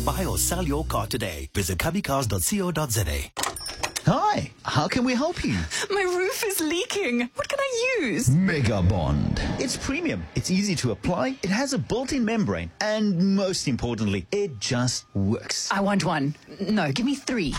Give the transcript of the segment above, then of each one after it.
Buy or sell your car today. Visit cubbycars.co.za. Hi, how can we help you? My roof is leaking. What can I use? Mega Bond. It's premium. It's easy to apply. It has a built-in membrane. And most importantly, it just works. I want one. No, give me 3.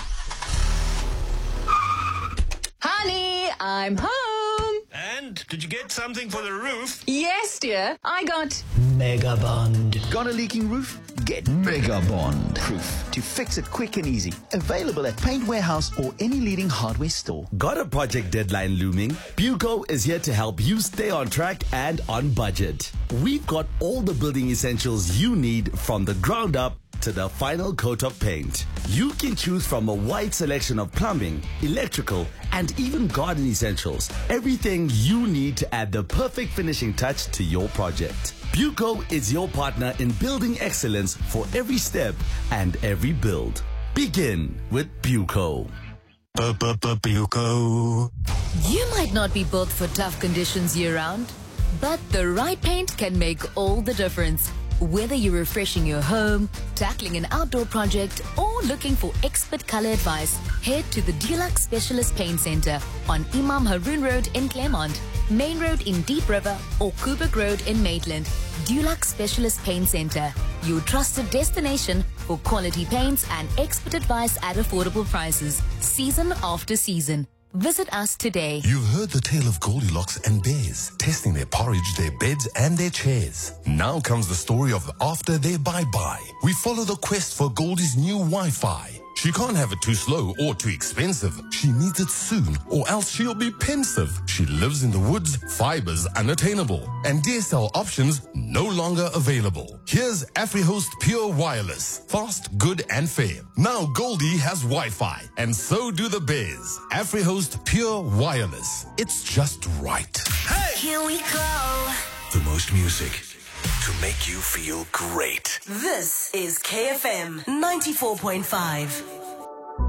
Honey, I'm home. And did you get something for the roof? Yes, dear. I got... Mega Bond. Got a leaking roof? Get Mega Bond. Proof to fix it quick and easy. Available at Paint Warehouse or any leading hardware store. Got a project deadline looming? Buco is here to help you stay on track and on budget. We've got all the building essentials you need from the ground up to the final coat of paint. You can choose from a wide selection of plumbing, electrical, and even garden essentials. Everything you need to add the perfect finishing touch to your project. Buco is your partner in building excellence for every step and every build. Begin with Buco. Buco. You might not be built for tough conditions year-round, but the right paint can make all the difference. Whether you're refreshing your home, tackling an outdoor project, or looking for expert color advice, head to the Dulux Specialist Paint Center on Imam Haroon Road in Claremont, Main Road in Deep River, or Kubrick Road in Maitland. Dulux Specialist Paint Center, your trusted destination for quality paints and expert advice at affordable prices, season after season. Visit us today. You've heard the tale of Goldilocks and bears, testing their porridge, their beds, and their chairs. Now comes the story of after their bye-bye. We follow the quest for Goldie's new Wi-Fi. She can't have it too slow or too expensive. She needs it soon, or else she'll be pensive. She lives in the woods, fibers unattainable, and DSL options no longer available. Here's AfriHost Pure Wireless. Fast, good, and fair. Now Goldie has Wi-Fi, and so do the bears. AfriHost Pure Wireless. It's just right. Hey! Here we go. The most music to make you feel great. This is KFM 94.5.